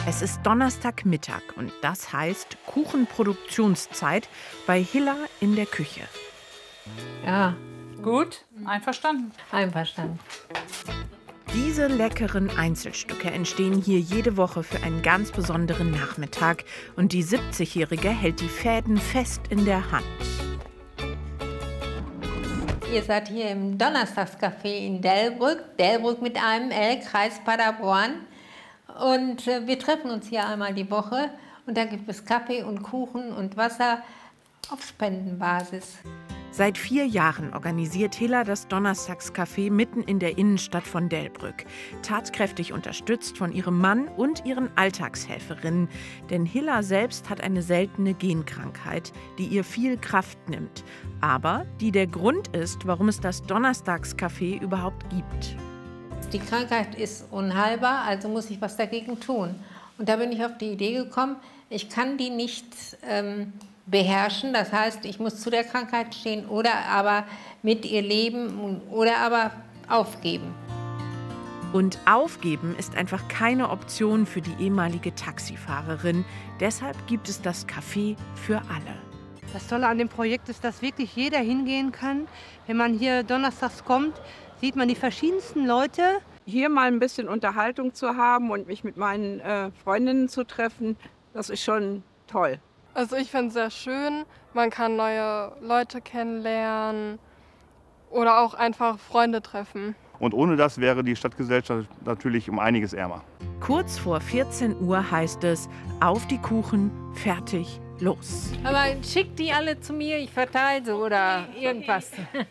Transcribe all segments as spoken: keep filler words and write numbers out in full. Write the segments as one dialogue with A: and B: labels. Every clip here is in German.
A: Es ist Donnerstagmittag und das heißt Kuchenproduktionszeit bei Hilla in der Küche.
B: Ja,
C: Gut, einverstanden.
B: einverstanden.
A: Diese leckeren Einzelstücke entstehen hier jede Woche für einen ganz besonderen Nachmittag und die siebzigjährige hält die Fäden fest in der Hand.
B: Ihr seid hier im Donnerstagscafé in Delbrück, Delbrück mit einem L, Kreis Paderborn. Und äh, wir treffen uns hier einmal die Woche und da gibt es Kaffee und Kuchen und Wasser auf Spendenbasis.
A: Seit vier Jahren organisiert Hilla das Donnerstagscafé mitten in der Innenstadt von Delbrück. Tatkräftig unterstützt von ihrem Mann und ihren Alltagshelferinnen. Denn Hilla selbst hat eine seltene Genkrankheit, die ihr viel Kraft nimmt. Aber die der Grund ist, warum es das Donnerstagscafé überhaupt gibt.
B: Die Krankheit ist unheilbar, also muss ich was dagegen tun. Und da bin ich auf die Idee gekommen, ich kann die nicht ähm, beherrschen. Das heißt, ich muss zu der Krankheit stehen oder aber mit ihr leben oder aber aufgeben.
A: Und aufgeben ist einfach keine Option für die ehemalige Taxifahrerin. Deshalb gibt es das Café für alle.
D: Das Tolle an dem Projekt ist, dass wirklich jeder hingehen kann. Wenn man hier donnerstags kommt, sieht man die verschiedensten Leute.
E: Hier mal ein bisschen Unterhaltung zu haben und mich mit meinen äh, Freundinnen zu treffen, das ist schon toll.
F: Also ich finde es sehr schön, man kann neue Leute kennenlernen oder auch einfach Freunde treffen.
G: Und ohne das wäre die Stadtgesellschaft natürlich um einiges ärmer.
A: Kurz vor vierzehn Uhr heißt es, auf die Kuchen, fertig, los.
B: Aber schickt die alle zu mir, ich verteile sie oder irgendwas.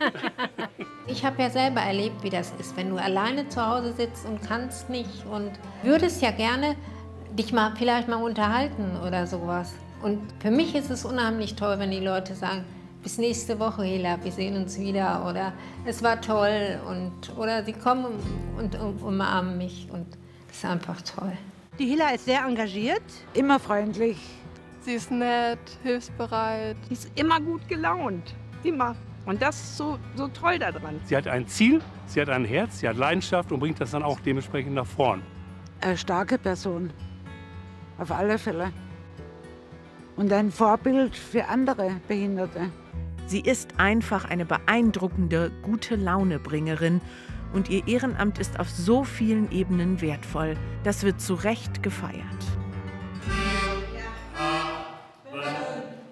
B: Ich habe ja selber erlebt, wie das ist, wenn du alleine zu Hause sitzt und kannst nicht und würdest ja gerne dich mal vielleicht mal unterhalten oder sowas. Und für mich ist es unheimlich toll, wenn die Leute sagen, bis nächste Woche, Hilla, wir sehen uns wieder oder es war toll und oder sie kommen und umarmen mich und das ist einfach toll.
D: Die Hilla ist sehr engagiert.
E: Immer freundlich,
F: Sie ist nett, hilfsbereit.
E: die ist immer gut gelaunt, immer. Und das ist so, so toll daran.
H: Sie hat ein Ziel, sie hat ein Herz, sie hat Leidenschaft und bringt das dann auch dementsprechend nach vorn.
I: Eine starke Person, auf alle Fälle. Und ein Vorbild für andere Behinderte.
A: Sie ist einfach eine beeindruckende, gute Launebringerin. Und ihr Ehrenamt ist auf so vielen Ebenen wertvoll. Das wird zu Recht gefeiert.